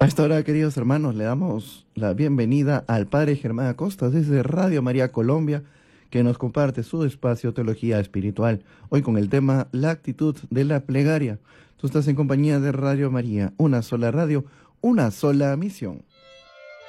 A esta hora, queridos hermanos, le damos la bienvenida al Padre Germán Acosta desde Radio María Colombia, que nos comparte su espacio Teología Espiritual, hoy con el tema La actitud de la plegaria. Tú estás en compañía de Radio María, una sola radio, una sola misión.